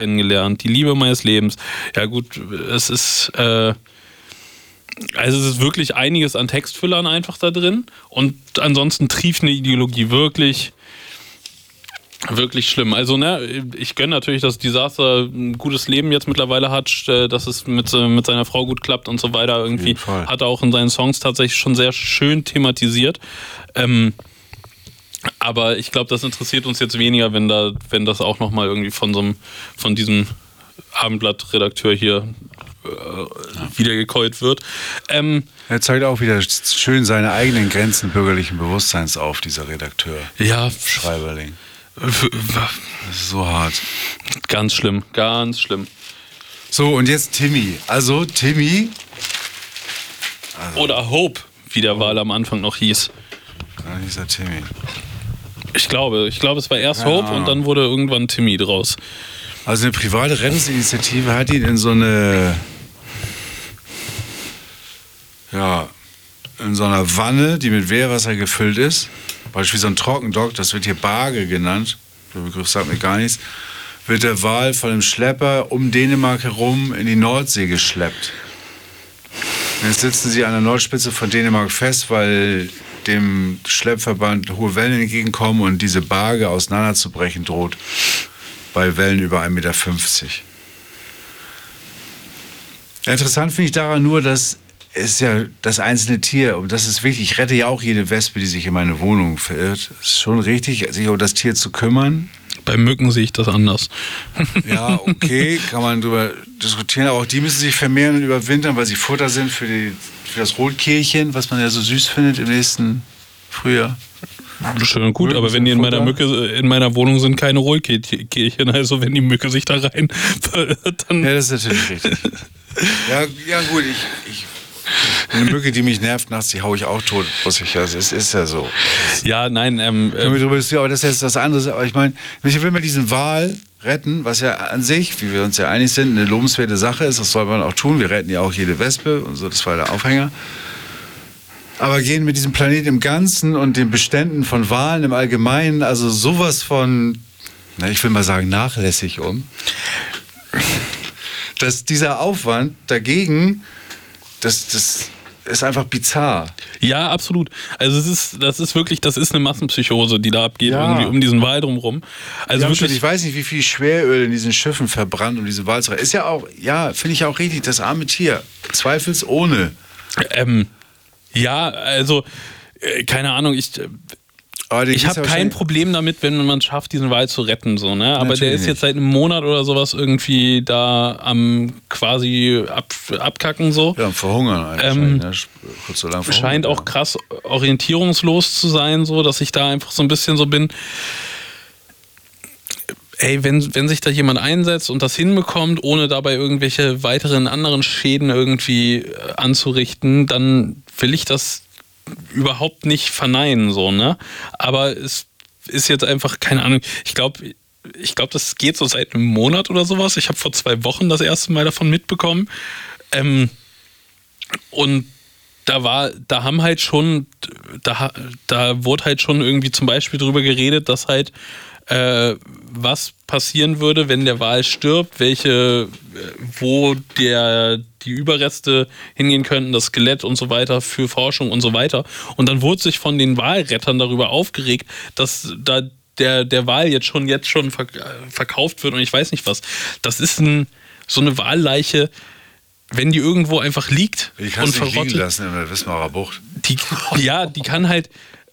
kennengelernt, die Liebe meines Lebens. Ja gut, es ist wirklich einiges an Textfüllern einfach da drin und ansonsten trieft eine Ideologie wirklich schlimm. Also ich gönne natürlich, dass Disaster ein gutes Leben jetzt mittlerweile hat, dass es mit seiner Frau gut klappt und so weiter. Irgendwie hat er auch in seinen Songs tatsächlich schon sehr schön thematisiert. Aber ich glaube, das interessiert uns jetzt weniger, wenn das auch nochmal irgendwie von diesem Abendblatt-Redakteur hier wieder gekeult wird. Er zeigt auch wieder schön seine eigenen Grenzen bürgerlichen Bewusstseins auf, dieser Redakteur. Ja. Schreiberling. Das ist so hart. Ganz schlimm, ganz schlimm. So, und jetzt Timmy. Oder Hope, wie der Wahl am Anfang noch hieß. Ja, hieß er Timmy. Ich glaube, es war erst Hope und dann wurde irgendwann Timmy draus. Also eine private Rettungsinitiative hat ihn in so einer Wanne, die mit Wehrwasser gefüllt ist, beispielsweise so ein Trockendock, das wird hier Barge genannt, der Begriff sagt mir gar nichts, wird der Wal von einem Schlepper um Dänemark herum in die Nordsee geschleppt. Jetzt sitzen sie an der Nordspitze von Dänemark fest, weil dem Schleppverband hohe Wellen entgegenkommen und diese Barge auseinanderzubrechen droht bei Wellen über 1,50 Meter. Interessant finde ich daran nur, dass es ja das einzelne Tier, und das ist wichtig, ich rette ja auch jede Wespe, die sich in meine Wohnung verirrt. Es ist schon richtig, sich um das Tier zu kümmern. Bei Mücken sehe ich das anders. Ja, okay, kann man darüber diskutieren, aber auch die müssen sich vermehren und überwintern, weil sie Futter sind für das Rotkehlchen, was man ja so süß findet im nächsten Frühjahr. Schön und gut, aber wenn die in meiner Wohnung sind, keine Rollkehlchen, also wenn die Mücke sich da rein verirrt, dann... Ja, das ist natürlich richtig. Ja gut, eine Mücke, die mich nervt nachts, die haue ich auch tot, muss ich ja, es ist ja so. Ja, nein, können wir drüber diskutieren, aber das ist jetzt was anderes, aber ich meine, ich will mal diesen Wal retten, was ja an sich, wie wir uns ja einig sind, eine lobenswerte Sache ist, das soll man auch tun, wir retten ja auch jede Wespe und so, das war der Aufhänger. Aber gehen mit diesem Planeten im Ganzen und den Beständen von Walen im Allgemeinen, also sowas von, ich will mal sagen, nachlässig um, dass dieser Aufwand dagegen, das ist einfach bizarr. Ja, absolut. Also das ist eine Massenpsychose, die da abgeht, irgendwie um diesen Wal drumherum. Also wirklich, ich weiß nicht, wie viel Schweröl in diesen Schiffen verbrannt, um diese Wal zu retten. Ist ja auch, finde ich auch richtig, das arme Tier. Zweifelsohne. Ja, also, keine Ahnung, ich habe kein Problem damit, wenn man es schafft, diesen Wal zu retten, so, ne? Aber der ist jetzt seit einem Monat oder sowas irgendwie da am quasi abkacken, so. Ja, am Verhungern eigentlich. Kurz so lang verhungern. Scheint auch krass orientierungslos zu sein, so, dass ich da einfach so ein bisschen so bin. Ey, wenn sich da jemand einsetzt und das hinbekommt, ohne dabei irgendwelche weiteren anderen Schäden irgendwie anzurichten, dann will ich das überhaupt nicht verneinen, so, ne? Aber es ist jetzt einfach, keine Ahnung, ich glaube, das geht so seit einem Monat oder sowas. Ich habe vor 2 Wochen das erste Mal davon mitbekommen. Und da wurde halt schon irgendwie zum Beispiel drüber geredet, dass halt was passieren würde, wenn der Wal stirbt, wo die Überreste hingehen könnten, das Skelett und so weiter für Forschung und so weiter. Und dann wurde sich von den Walrettern darüber aufgeregt, dass da der Wal jetzt schon verkauft wird und ich weiß nicht was. Das ist so eine Walleiche, wenn die irgendwo einfach liegt und verrottet. Die kannst du nicht liegen lassen in der Wismarer Bucht. Die kann halt...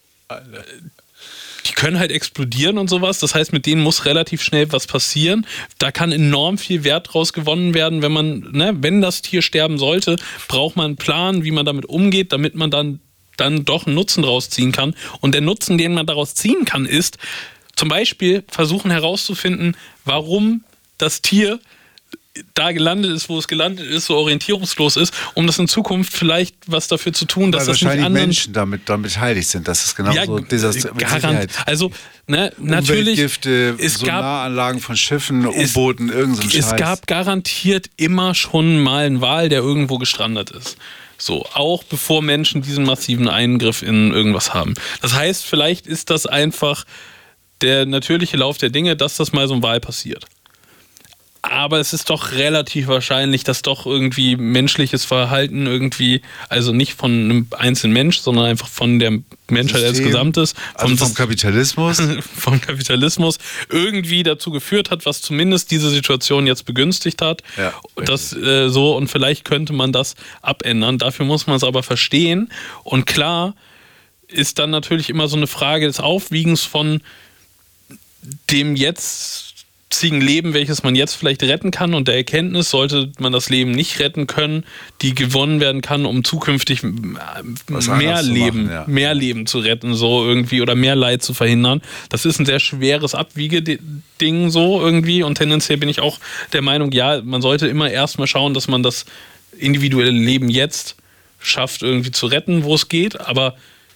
Die können halt explodieren und sowas. Das heißt, mit denen muss relativ schnell was passieren. Da kann enorm viel Wert draus gewonnen werden, wenn das Tier sterben sollte, braucht man einen Plan, wie man damit umgeht, damit man dann doch einen Nutzen draus ziehen kann. Und der Nutzen, den man daraus ziehen kann, ist zum Beispiel versuchen herauszufinden, warum das Tier da gelandet ist, wo es gelandet ist, so orientierungslos ist, um das in Zukunft vielleicht was dafür zu tun, dass das nicht anderen... Menschen damit beteiligt sind, das ist genau so dieser Garant. Also, natürlich... Umweltgifte, Solaranlagen von Schiffen, U-Booten, irgend so ein Scheiß. Es gab garantiert immer schon mal einen Wal, der irgendwo gestrandet ist. So, auch bevor Menschen diesen massiven Eingriff in irgendwas haben. Das heißt, vielleicht ist das einfach der natürliche Lauf der Dinge, dass das mal so ein Wal passiert. Aber es ist doch relativ wahrscheinlich, dass doch irgendwie menschliches Verhalten irgendwie, also nicht von einem einzelnen Mensch, sondern einfach von der Menschheit als Gesamtes. Vom Kapitalismus. Vom Kapitalismus irgendwie dazu geführt hat, was zumindest diese Situation jetzt begünstigt hat. Ja, das so, und vielleicht könnte man das abändern. Dafür muss man es aber verstehen. Und klar ist dann natürlich immer so eine Frage des Aufwiegens von dem jetzigen Leben, welches man jetzt vielleicht retten kann, und der Erkenntnis, sollte man das Leben nicht retten können, die gewonnen werden kann, um zukünftig mehr Leben zu retten, so irgendwie, oder mehr Leid zu verhindern. Das ist ein sehr schweres Abwiegeding so irgendwie, und tendenziell bin ich auch der Meinung, ja, man sollte immer erstmal schauen, dass man das individuelle Leben jetzt schafft, irgendwie zu retten, wo es geht, aber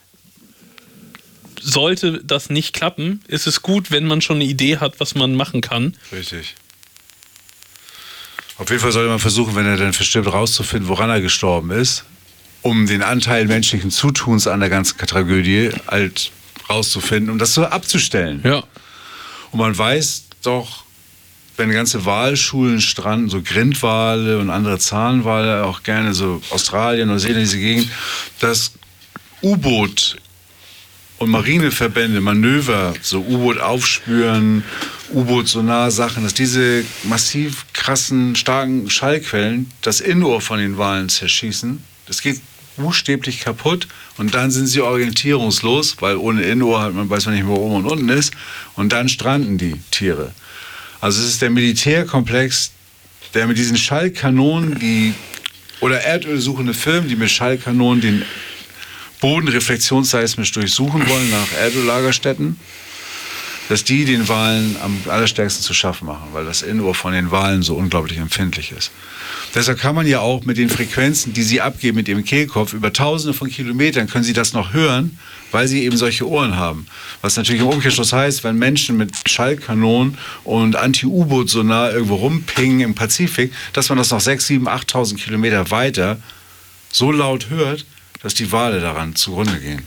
sollte das nicht klappen, ist es gut, wenn man schon eine Idee hat, was man machen kann. Richtig. Auf jeden Fall sollte man versuchen, wenn er dann verstirbt, rauszufinden, woran er gestorben ist, um den Anteil menschlichen Zutuns an der ganzen Tragödie halt rauszufinden, um das so abzustellen. Ja. Und man weiß doch, wenn ganze Walschulen stranden, so Grindwale und andere Zahnwale, auch gerne so Australien, Neuseeland, diese Gegend, dass U-Boot und Marineverbände, Manöver, so U-Boot aufspüren, U-Boot-Sonar-Sachen, dass diese massiv krassen, starken Schallquellen das Innenohr von den Walen zerschießen. Das geht buchstäblich kaputt, und dann sind sie orientierungslos, weil ohne Innenohr weiß man nicht mehr, wo oben und unten ist, und dann stranden die Tiere. Also es ist der Militärkomplex, der mit diesen Schallkanonen, oder erdölsuchende Firmen, die mit Schallkanonen den Boden reflexionsseismisch durchsuchen wollen nach Erdöllagerstätten, dass die den Walen am allerstärksten zu schaffen machen, weil das Innenohr von den Walen so unglaublich empfindlich ist. Deshalb kann man ja auch mit den Frequenzen, die sie abgeben mit ihrem Kehlkopf, über Tausende von Kilometern können sie das noch hören, weil sie eben solche Ohren haben. Was natürlich im Umkehrschluss heißt, wenn Menschen mit Schallkanonen und Anti-U-Boot-Sonar irgendwo rumpingen im Pazifik, dass man das noch 6.000, 7.000, 8.000 Kilometer weiter so laut hört, dass die Wale daran zugrunde gehen.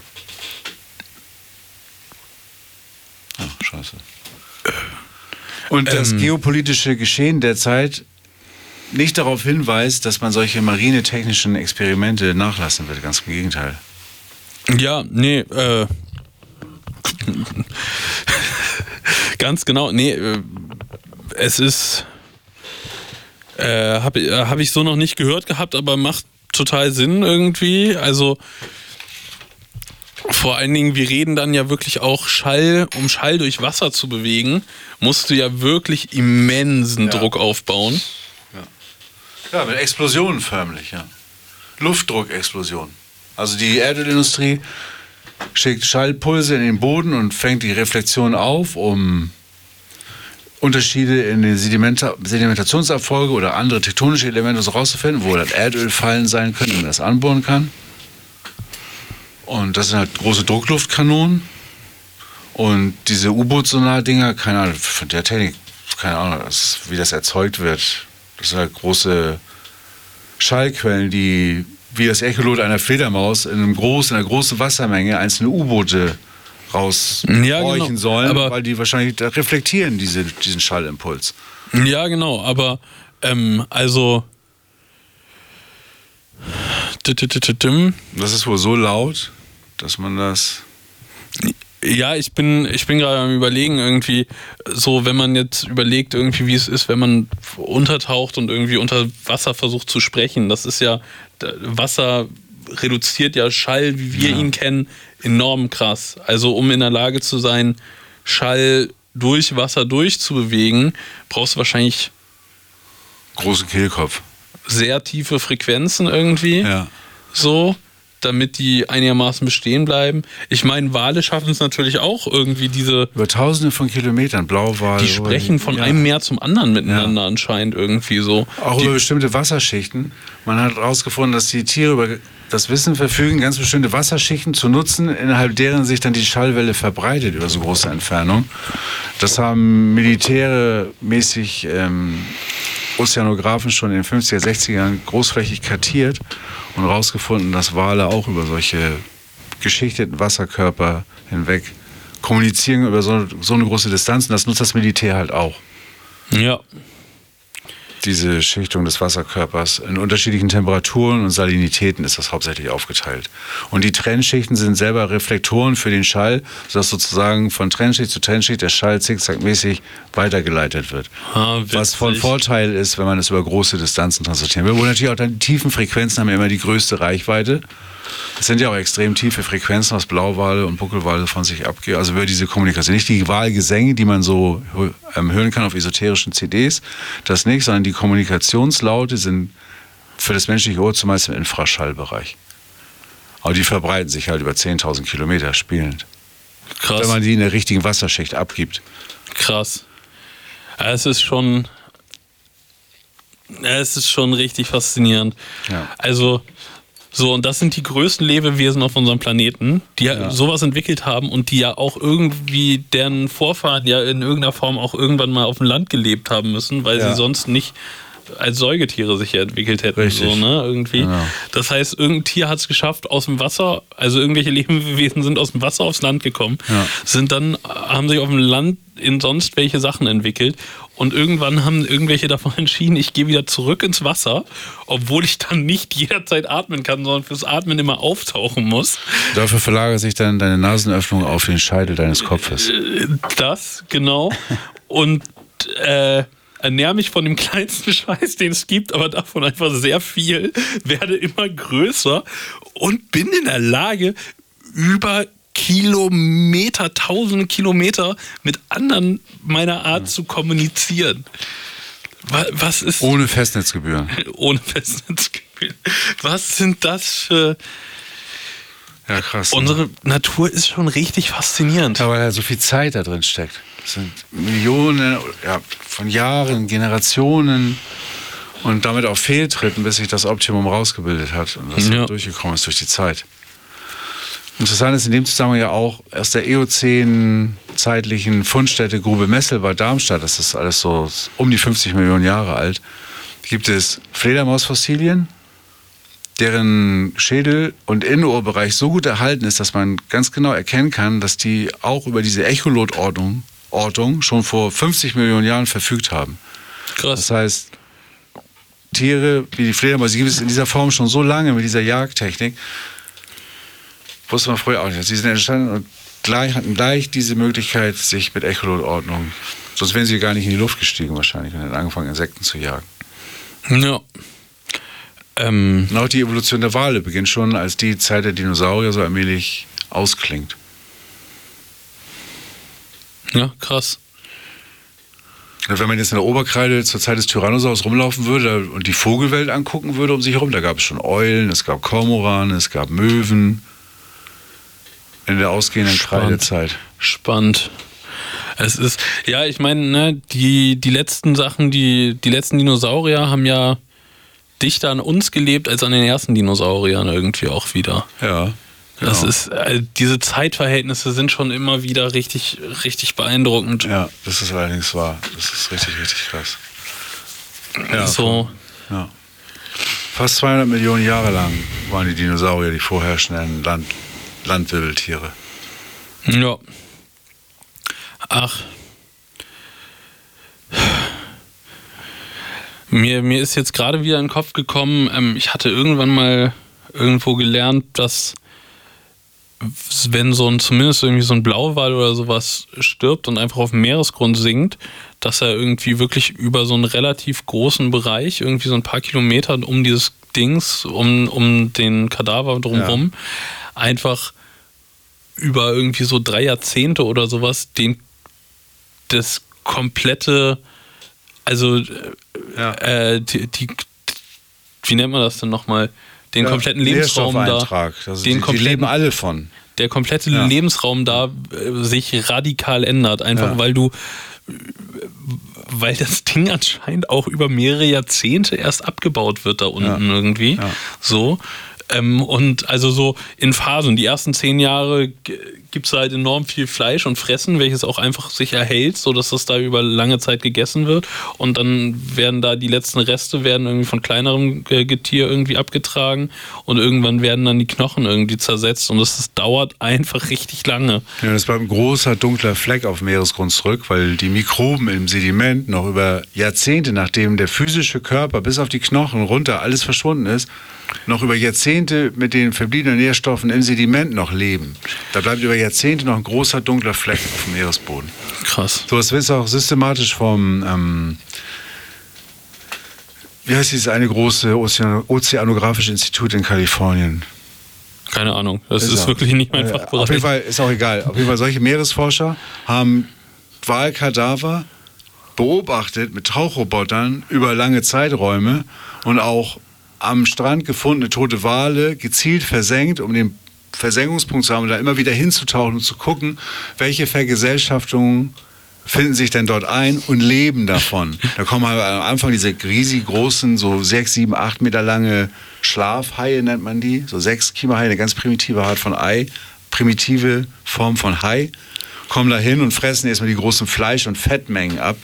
Ach, scheiße. Und das geopolitische Geschehen derzeit nicht darauf hinweist, dass man solche marinetechnischen Experimente nachlassen wird. Ganz im Gegenteil. Ja, nee, ganz genau, nee, es ist, hab ich so noch nicht gehört gehabt, aber macht total Sinn irgendwie, also vor allen Dingen, wir reden dann ja wirklich auch um Schall durch Wasser zu bewegen, musst du ja wirklich immensen Druck aufbauen. Ja, mit Explosionen förmlich, ja. Luftdruckexplosion. Also die Erdölindustrie schickt Schallpulse in den Boden und fängt die Reflexion auf, um Unterschiede in den Sedimentationsabfolge oder andere tektonische Elemente so rauszufinden, wo das Erdölfallen sein können, wenn man das anbohren kann. Und das sind halt große Druckluftkanonen. Und diese U-Boot-Sonar-Dinger, keine Ahnung, von der Technik, keine Ahnung, wie das erzeugt wird. Das sind halt große Schallquellen, die wie das Echolot einer Fledermaus in einer großen Wassermenge einzelne U-Boote rausbräuchen sollen, aber weil die wahrscheinlich reflektieren diesen Schallimpuls. Ja, genau, aber also das ist wohl so laut, dass man das... Ja, ich bin gerade am Überlegen irgendwie, so wenn man jetzt überlegt irgendwie, wie es ist, wenn man untertaucht und irgendwie unter Wasser versucht zu sprechen. Das ist ja, Wasser reduziert ja Schall, wie wir ihn kennen, enorm krass. Also um in der Lage zu sein, Schall durch Wasser durchzubewegen, brauchst du wahrscheinlich großen Kehlkopf. Sehr tiefe Frequenzen irgendwie. Ja. So, damit die einigermaßen bestehen bleiben. Ich meine, Wale schaffen es natürlich auch irgendwie über Tausende von Kilometern, Blauwale. Die sprechen von einem Meer zum anderen miteinander anscheinend irgendwie so. Auch über bestimmte Wasserschichten. Man hat herausgefunden, dass die Tiere über das Wissen verfügen, ganz bestimmte Wasserschichten zu nutzen, innerhalb deren sich dann die Schallwelle verbreitet über so große Entfernung. Das haben Militäre mäßig Ozeanographen schon in den 50er, 60er Jahren großflächig kartiert und herausgefunden, dass Wale auch über solche geschichteten Wasserkörper hinweg kommunizieren über so eine große Distanz. Und das nutzt das Militär halt auch. Ja. diese Schichtung des Wasserkörpers. In unterschiedlichen Temperaturen und Salinitäten ist das hauptsächlich aufgeteilt. Und die Trennschichten sind selber Reflektoren für den Schall, sodass sozusagen von Trennschicht zu Trennschicht der Schall zickzackmäßig weitergeleitet wird. Was von Vorteil ist, wenn man es über große Distanzen transportieren will. Wo natürlich auch dann die tiefen Frequenzen haben ja immer die größte Reichweite. Es sind ja auch extrem tiefe Frequenzen, was Blauwale und Buckelwale von sich abgeben. Also über diese Kommunikation. Nicht die Walgesänge, die man so hören kann auf esoterischen CDs, das nicht, sondern die Kommunikationslaute sind für das menschliche Ohr zumeist im Infraschallbereich. Aber die verbreiten sich halt über 10.000 Kilometer spielend. Krass. Wenn man die in der richtigen Wasserschicht abgibt. Krass. Es ist schon richtig faszinierend. Ja. Also, so, und das sind die größten Lebewesen auf unserem Planeten, die sowas entwickelt haben und die ja auch irgendwie, deren Vorfahren ja in irgendeiner Form auch irgendwann mal auf dem Land gelebt haben müssen, weil sie sonst nicht als Säugetiere sich ja entwickelt hätten. Richtig. So, ne, irgendwie. Genau. Das heißt, irgendein Tier hat es geschafft, aus dem Wasser, also irgendwelche Lebewesen sind aus dem Wasser aufs Land gekommen, haben sich auf dem Land in sonst welche Sachen entwickelt und irgendwann haben irgendwelche davon entschieden, ich gehe wieder zurück ins Wasser, obwohl ich dann nicht jederzeit atmen kann, sondern fürs Atmen immer auftauchen muss. Dafür verlagert sich dann deine Nasenöffnung auf den Scheitel deines Kopfes. Das, genau. Und ernähre mich von dem kleinsten Scheiß, den es gibt, aber davon einfach sehr viel, werde immer größer und bin in der Lage, über Kilometer, tausende Kilometer mit anderen meiner Art zu kommunizieren. Was ist... Ohne Festnetzgebühren. Ohne Festnetzgebühren. Was sind das für... Ja, krass. Unsere Natur ist schon richtig faszinierend. Ja, weil ja so viel Zeit da drin steckt. Das sind Millionen von Jahren, Generationen und damit auch Fehltritten, bis sich das Optimum rausgebildet hat und das durchgekommen ist durch die Zeit. Interessant ist in dem Zusammenhang ja auch aus der Eozän-zeitlichen Fundstätte Grube Messel bei Darmstadt, das ist alles so um die 50 Millionen Jahre alt, gibt es Fledermausfossilien, deren Schädel- und Innenohrbereich so gut erhalten ist, dass man ganz genau erkennen kann, dass die auch über diese Echolot-Ortung schon vor 50 Millionen Jahren verfügt haben. Krass. Das heißt, Tiere wie die Fledermaus, die gibt es in dieser Form schon so lange mit dieser Jagdtechnik, wusste man früher auch nicht. Sie sind entstanden und hatten gleich diese Möglichkeit, sich mit Echolot-Ordnung, sonst wären sie gar nicht in die Luft gestiegen wahrscheinlich und hätten angefangen, Insekten zu jagen. Ja. Und auch die Evolution der Wale beginnt schon, als die Zeit der Dinosaurier so allmählich ausklingt. Ja, krass. Wenn man jetzt in der Oberkreide zur Zeit des Tyrannosaurus rumlaufen würde und die Vogelwelt angucken würde um sich herum, da gab es schon Eulen, es gab Kormorane, es gab Möwen in der ausgehenden Kreidezeit. Spannend. Es ist, ja, ich meine, ne, die letzten Sachen, die letzten Dinosaurier haben ja dichter an uns gelebt als an den ersten Dinosauriern irgendwie auch wieder. Ja. Genau. Das ist, diese Zeitverhältnisse sind schon immer wieder richtig, richtig beeindruckend. Ja, das ist allerdings wahr. Das ist richtig, richtig krass. Ja, so. Ja. Fast 200 Millionen Jahre lang waren die Dinosaurier die vorherrschenden Landwirbeltiere. Ja. Ach. Mir ist jetzt gerade wieder in den Kopf gekommen, ich hatte irgendwann mal irgendwo gelernt, dass wenn zumindest irgendwie so ein Blauwal oder sowas stirbt und einfach auf dem Meeresgrund sinkt, dass er irgendwie wirklich über so einen relativ großen Bereich, irgendwie so ein paar Kilometer um dieses Dings, um den Kadaver drumherum, einfach über irgendwie so 3 Jahrzehnte oder sowas das komplette, also wie nennt man das denn nochmal? Den kompletten Lebensraum da. Also die leben alle von. Der komplette Lebensraum da sich radikal ändert. Einfach weil das Ding anscheinend auch über mehrere Jahrzehnte erst abgebaut wird da unten irgendwie. Ja. So. Und also so in Phasen. Die ersten 10 Jahre gibt es halt enorm viel Fleisch und Fressen, welches auch einfach sich erhält, sodass das da über lange Zeit gegessen wird. Und dann werden da die letzten Reste werden irgendwie von kleinerem Getier irgendwie abgetragen und irgendwann werden dann die Knochen irgendwie zersetzt und das dauert einfach richtig lange. Ja, das bleibt ein großer dunkler Fleck auf dem Meeresgrund zurück, weil die Mikroben im Sediment noch über Jahrzehnte, nachdem der physische Körper bis auf die Knochen runter alles verschwunden ist, noch über Jahrzehnte mit den verbliebenen Nährstoffen im Sediment noch leben. Da bleibt über Jahrzehnte noch ein großer dunkler Fleck auf dem Meeresboden. Krass. So was wird auch systematisch vom, wie heißt dieses eine große ozeanografische Institut in Kalifornien? Keine Ahnung, das ist wirklich nicht mein Fachbereich. Auf jeden Fall, ist auch egal. Auf jeden Fall, solche Meeresforscher haben Walkadaver beobachtet mit Tauchrobotern über lange Zeiträume und auch am Strand gefundene tote Wale gezielt versenkt, um den Versenkungspunkt zu haben und da immer wieder hinzutauchen und zu gucken, welche Vergesellschaftungen finden sich denn dort ein und leben davon. Da kommen halt am Anfang diese riesig großen, so 6, 7, 8 Meter lange Schlafhaie nennt man die, so 6 Kiemerhaie, eine ganz primitive Art von Ei, primitive Form von Hai, kommen da hin und fressen erstmal die großen Fleisch- und Fettmengen ab.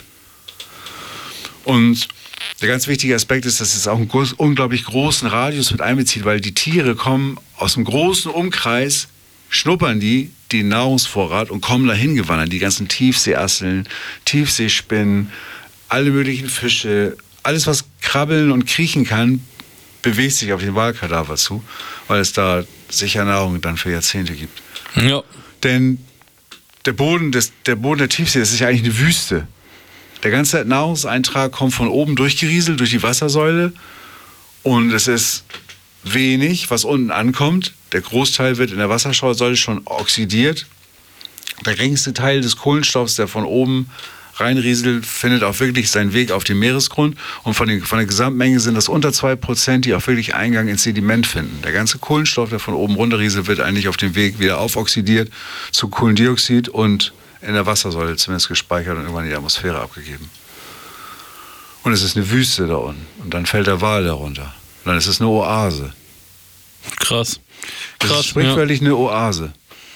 Und der ganz wichtige Aspekt ist, dass es auch einen unglaublich großen Radius mit einbezieht, weil die Tiere kommen aus einem großen Umkreis, schnuppern die Nahrungsvorrat und kommen dahin gewandert. Die ganzen Tiefseeasseln, Tiefseespinnen, alle möglichen Fische, alles was krabbeln und kriechen kann, bewegt sich auf den Walkadaver zu, weil es da sicher Nahrung dann für Jahrzehnte gibt. Ja. Denn der Boden der Tiefsee, das ist ja eigentlich eine Wüste. Der ganze Nahrungseintrag kommt von oben durchgerieselt, durch die Wassersäule. Und es ist wenig, was unten ankommt. Der Großteil wird in der Wassersäule schon oxidiert. Der geringste Teil des Kohlenstoffs, der von oben reinrieselt, findet auch wirklich seinen Weg auf den Meeresgrund. Und von der Gesamtmenge sind das unter 2%, die auch wirklich Eingang ins Sediment finden. Der ganze Kohlenstoff, der von oben runterrieselt, wird eigentlich auf dem Weg wieder aufoxidiert zu Kohlendioxid und in der Wassersäule zumindest gespeichert und irgendwann in die Atmosphäre abgegeben. Und es ist eine Wüste da unten. Und dann fällt der Wal darunter. Und dann ist es eine Oase. Krass. Das ist sprichwörtlich eine Oase.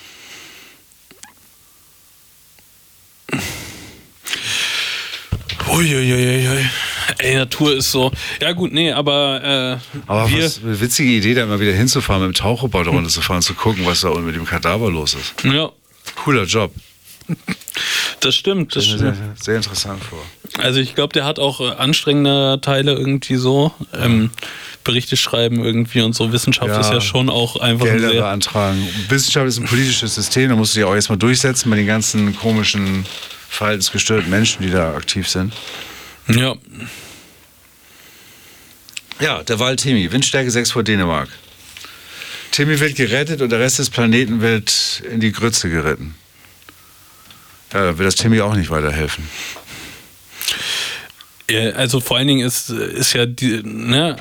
Uiuiuiui. Ey, Natur ist so. Ja gut, nee, aber was eine witzige Idee, da immer wieder hinzufahren, mit dem Tauchroboter runterzufahren, zu gucken, was da unten mit dem Kadaver los ist. Ja. Cooler Job. Das stimmt. Das stelle mir sehr interessant vor. Also ich glaube, der hat auch anstrengende Teile irgendwie so. Berichte schreiben irgendwie und so. Wissenschaft ist ja schon auch einfach Gelder beantragen. Wissenschaft ist ein politisches System, da musst du dich auch erstmal durchsetzen bei den ganzen komischen, verhaltensgestörten Menschen, die da aktiv sind. Ja. Ja, der Wal Timmy, Windstärke 6 vor Dänemark. Timmy wird gerettet und der Rest des Planeten wird in die Grütze geritten. Ja, da will das Timmy auch nicht weiterhelfen. Ja, also vor allen Dingen ist ja die, ne,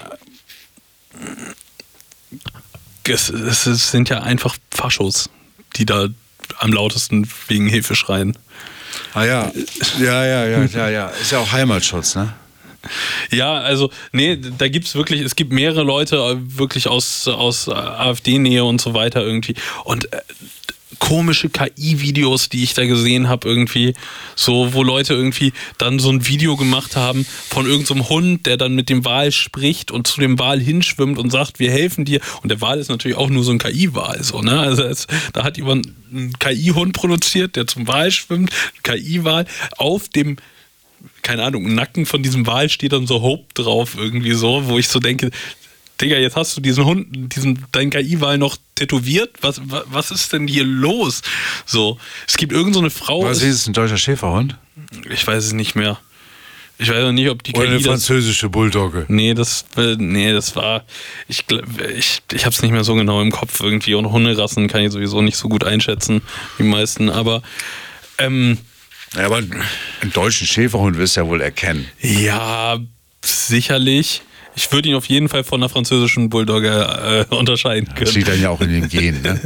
es sind ja einfach Faschos, die da am lautesten wegen Hilfe schreien. Ah ja. Ja. Ist ja auch Heimatschutz, ne? Ja, also, nee, da gibt's wirklich, es gibt mehrere Leute wirklich aus AfD-Nähe und so weiter irgendwie. Und komische KI-Videos, die ich da gesehen habe, irgendwie, so, wo Leute irgendwie dann so ein Video gemacht haben von irgendeinem so Hund, der dann mit dem Wal spricht und zu dem Wal hinschwimmt und sagt, wir helfen dir. Und der Wal ist natürlich auch nur so ein KI-Wal, so, ne? Also da hat jemand einen KI-Hund produziert, der zum Wal schwimmt, KI-Wal auf dem, keine Ahnung, im Nacken von diesem Wal steht dann so Hope drauf, irgendwie so, wo ich so denke, Digga, jetzt hast du diesen Hund, deinen KI-Wal noch tätowiert? Was ist denn hier los? So, es gibt irgend so eine Frau. Was ist es, ein deutscher Schäferhund? Ich weiß es nicht mehr. Ich weiß auch nicht, ob die KI. Oder eine französische Bulldogge. Nee, das war. Ich hab's nicht mehr so genau im Kopf irgendwie. Und Hunderassen kann ich sowieso nicht so gut einschätzen, die meisten, aber. Ja, aber einen deutschen Schäferhund wirst du ja wohl erkennen. Ja, sicherlich. Ich würde ihn auf jeden Fall von einer französischen Bulldogge unterscheiden können. Das liegt dann ja auch in den Genen, ne?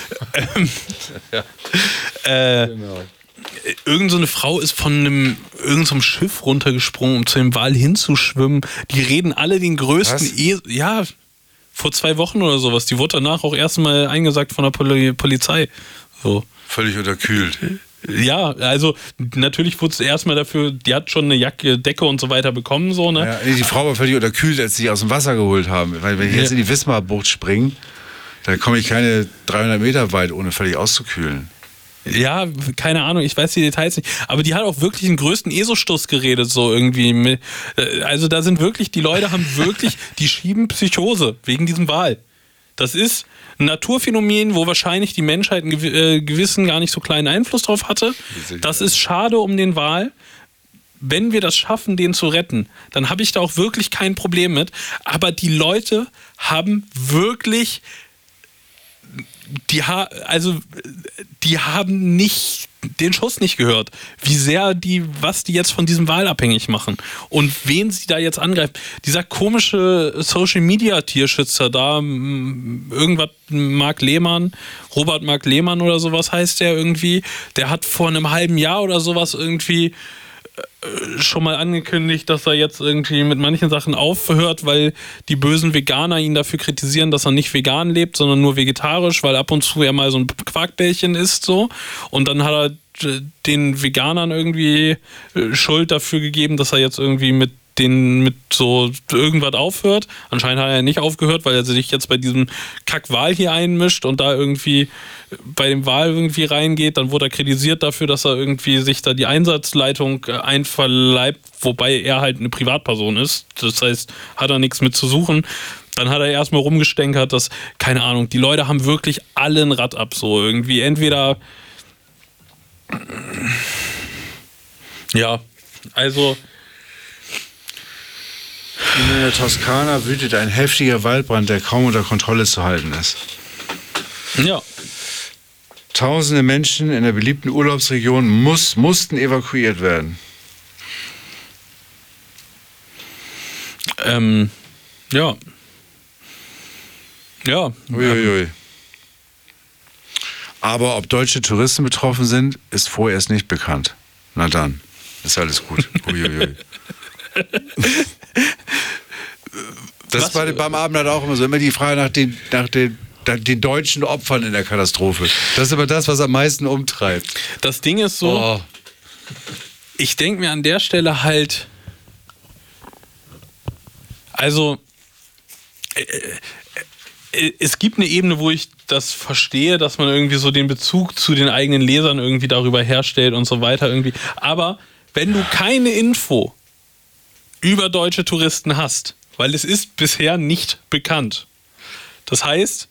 Genau. Irgend so eine Frau ist von irgendeinem Schiff runtergesprungen, um zu dem Wal hinzuschwimmen. Die reden alle den größten vor 2 Wochen oder sowas. Die wurde danach auch erstmal eingesackt von der Polizei. So. Völlig unterkühlt. Ja, also natürlich wurde es erstmal dafür, die hat schon eine Jacke, Decke und so weiter bekommen, so, ne? Ja, die Frau war völlig unterkühlt, als sie die aus dem Wasser geholt haben. Weil wenn ich jetzt in die Wismar-Bucht springe, dann komme ich keine 300 Meter weit, ohne völlig auszukühlen. Ja, keine Ahnung, ich weiß die Details nicht. Aber die hat auch wirklich den größten ESO-Stuss geredet, so irgendwie. Also da sind wirklich, die Leute haben wirklich, die schieben Psychose wegen diesem Wal. Das ist ein Naturphänomen, wo wahrscheinlich die Menschheit einen gewissen, gar nicht so kleinen Einfluss drauf hatte. Das ist schade um den Wal. Wenn wir das schaffen, den zu retten, dann habe ich da auch wirklich kein Problem mit. Aber die Leute haben wirklich, die haben nicht den Schuss nicht gehört, wie sehr was die jetzt von diesem Wal abhängig machen und wen sie da jetzt angreifen. Dieser komische Social-Media-Tierschützer da, irgendwas Robert Mark Lehmann oder sowas heißt der irgendwie, der hat vor einem halben Jahr oder sowas irgendwie schon mal angekündigt, dass er jetzt irgendwie mit manchen Sachen aufhört, weil die bösen Veganer ihn dafür kritisieren, dass er nicht vegan lebt, sondern nur vegetarisch, weil ab und zu er mal so ein Quarkbällchen isst, so. Und dann hat er den Veganern irgendwie Schuld dafür gegeben, dass er jetzt irgendwie mit so irgendwas aufhört. Anscheinend hat er nicht aufgehört, weil er sich jetzt bei diesem Kack-Wal hier einmischt und da irgendwie bei dem Wal irgendwie reingeht. Dann wurde er kritisiert dafür, dass er irgendwie sich da die Einsatzleitung einverleibt, wobei er halt eine Privatperson ist. Das heißt, hat er nichts mit zu suchen. Dann hat er erstmal rumgestänkert, dass, keine Ahnung, die Leute haben wirklich alle ein Rad ab, so irgendwie. Entweder ja, also in der Toskana wütet ein heftiger Waldbrand, der kaum unter Kontrolle zu halten ist. Ja. Tausende Menschen in der beliebten Urlaubsregion mussten evakuiert werden. Ja. Ja. Uiuiui. Aber ob deutsche Touristen betroffen sind, ist vorerst nicht bekannt. Na dann, ist alles gut. Uiuiui. Das war beim Abendblatt auch immer so. Immer die Frage nach den deutschen Opfern in der Katastrophe. Das ist aber das, was am meisten umtreibt. Das Ding ist so, Ich denke mir an der Stelle halt, also es gibt eine Ebene, wo ich das verstehe, dass man irgendwie so den Bezug zu den eigenen Lesern irgendwie darüber herstellt und so weiter irgendwie. Aber wenn du keine Info über deutsche Touristen hast, weil es ist bisher nicht bekannt. Das heißt,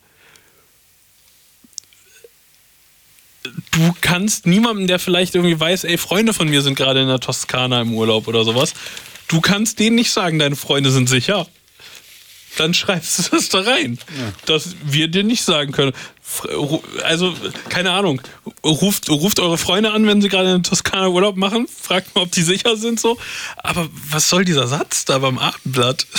du kannst niemandem, der vielleicht irgendwie weiß, ey, Freunde von mir sind gerade in der Toskana im Urlaub oder sowas, du kannst denen nicht sagen, deine Freunde sind sicher. Dann schreibst du das da rein. Ja. Dass wir dir nicht sagen können. Also, keine Ahnung. Ruft eure Freunde an, wenn sie gerade in der Toskana Urlaub machen. Fragt mal, ob die sicher sind, so. Aber was soll dieser Satz da beim Abendblatt?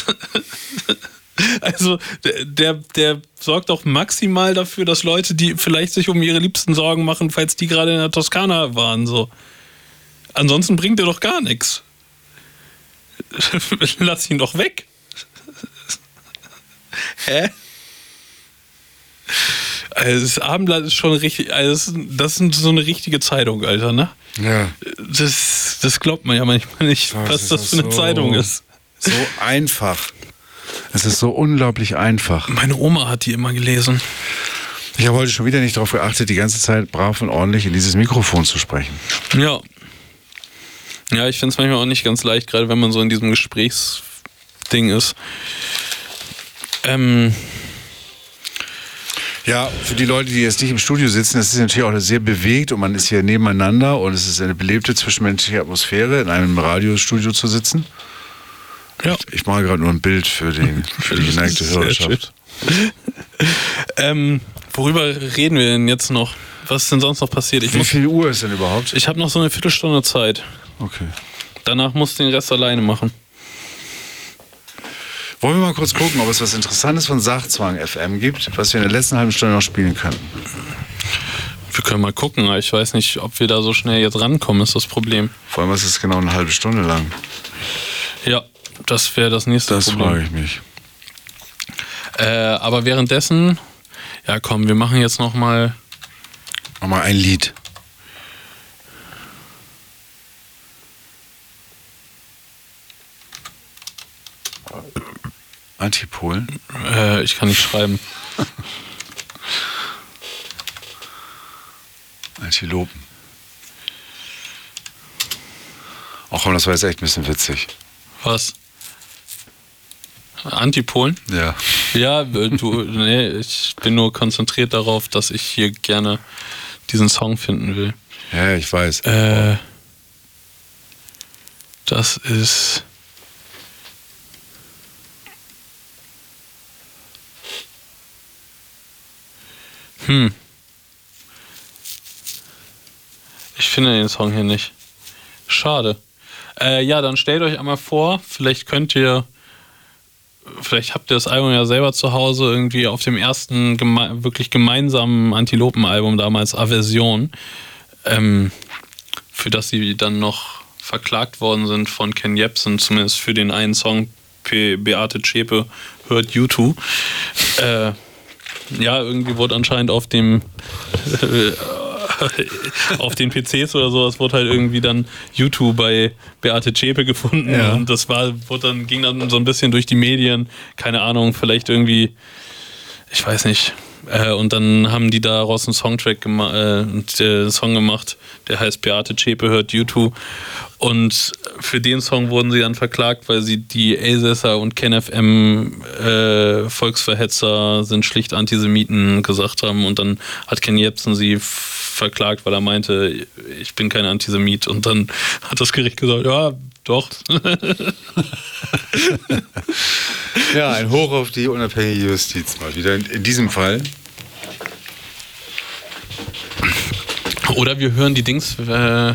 Also, der sorgt auch maximal dafür, dass Leute, die vielleicht sich um ihre Liebsten Sorgen machen, falls die gerade in der Toskana waren, so. Ansonsten bringt er doch gar nichts. Lass ihn doch weg. Hä? Also das Abendblatt ist schon richtig, also das ist so eine richtige Zeitung, Alter, ne? Ja. Das glaubt man ja manchmal nicht, was das für eine Zeitung ist. So einfach. Es ist so unglaublich einfach. Meine Oma hat die immer gelesen. Ich habe heute schon wieder nicht darauf geachtet, die ganze Zeit brav und ordentlich in dieses Mikrofon zu sprechen. Ja. Ja, ich finde es manchmal auch nicht ganz leicht, gerade wenn man so in diesem Gesprächsding ist. Ja, für die Leute, die jetzt nicht im Studio sitzen, das ist natürlich auch sehr bewegt und man ist hier nebeneinander und es ist eine belebte zwischenmenschliche Atmosphäre, in einem Radiostudio zu sitzen. Ja. Ich mache gerade nur ein Bild für die geneigte Hörerschaft. Worüber reden wir denn jetzt noch? Was ist denn sonst noch passiert? Wie viel Uhr ist denn überhaupt? Ich habe noch so eine Viertelstunde Zeit. Okay. Danach muss ich den Rest alleine machen. Wollen wir mal kurz gucken, ob es was Interessantes von Sachzwang FM gibt, was wir in der letzten halben Stunde noch spielen könnten? Wir können mal gucken, aber ich weiß nicht, ob wir da so schnell jetzt rankommen, ist das Problem. Vor allem, es ist genau eine halbe Stunde lang. Ja, das wäre das nächste Problem. Das frage ich mich. Aber währenddessen, ja komm, wir machen jetzt nochmal ein Lied. Antipolen? Ich kann nicht schreiben. Antilopen. Ach komm, das war jetzt echt ein bisschen witzig. Was? Antipolen? Ja. Ja, ich bin nur konzentriert darauf, dass ich hier gerne diesen Song finden will. Ja, ich weiß. Das ist... Ich finde den Song hier nicht. Schade. Ja, dann stellt euch einmal vor, vielleicht habt ihr das Album ja selber zu Hause, irgendwie auf dem ersten wirklich gemeinsamen Antilopen-Album damals, Aversion, für das sie dann noch verklagt worden sind von Ken Jebsen, zumindest für den einen Song, Beate Zschäpe hört U2. Ja, irgendwie wurde anscheinend auf dem auf den PCs oder sowas wurde halt irgendwie dann U2 bei Beate Zschäpe gefunden, ja. Und das ging dann so ein bisschen durch die Medien, keine Ahnung, vielleicht irgendwie, ich weiß nicht. Und dann haben die daraus einen Songtrack Song gemacht, der heißt Beate Zschäpe hört U2. Und für den Song wurden sie dann verklagt, weil sie die Elsässer und KenFM Volksverhetzer sind schlicht Antisemiten gesagt haben. Und dann hat Ken Jebsen sie verklagt, weil er meinte, ich bin kein Antisemit. Und dann hat das Gericht gesagt, ja, doch. Ja, ein Hoch auf die unabhängige Justiz mal wieder. In diesem Fall. Oder wir hören die Dings... wir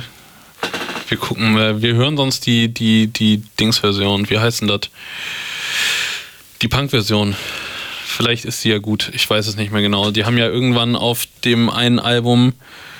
hören sonst die Dings-Version. Wie heißt denn das? Die Punk-Version. Vielleicht ist sie ja gut. Ich weiß es nicht mehr genau. Die haben ja irgendwann auf dem einen Album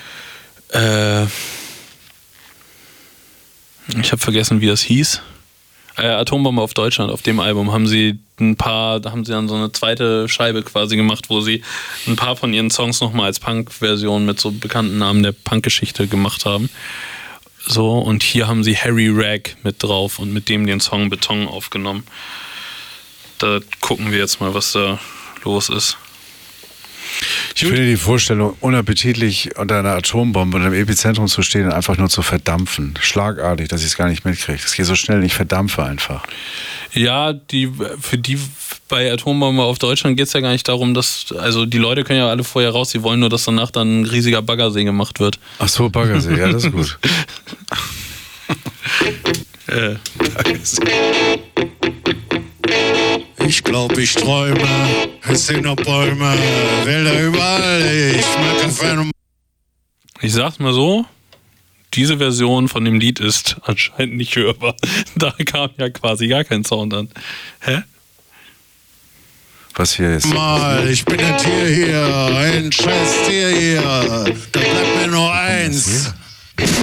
ich habe vergessen, wie das hieß. Atombombe auf Deutschland. Auf dem Album haben sie dann so eine zweite Scheibe quasi gemacht, wo sie ein paar von ihren Songs nochmal als Punk-Version mit so bekannten Namen der Punk-Geschichte gemacht haben. So, und hier haben sie Harry Rag mit drauf und mit dem den Song Beton aufgenommen. Da gucken wir jetzt mal, was da los ist. Ich finde die Vorstellung unappetitlich, unter einer Atombombe und im Epizentrum zu stehen und einfach nur zu verdampfen. Schlagartig, dass ich es gar nicht mitkriege. Das geht so schnell, ich verdampfe einfach. Ja, für die bei Atombombe auf Deutschland geht es ja gar nicht darum, also die Leute können ja alle vorher raus, sie wollen nur, dass danach dann ein riesiger Baggersee gemacht wird. Ach so, Baggersee, ja, das ist gut. Ich glaub, ich träume, es sind noch Bäume, Wälder überall, ich mag Kaffee. Ich sag's mal so, diese Version von dem Lied ist anscheinend nicht hörbar. Da kam ja quasi gar kein Sound an. Hä? Was hier ist? Mal, ich bin ein Tier hier, ein scheiß Tier hier, da bleibt mir nur eins.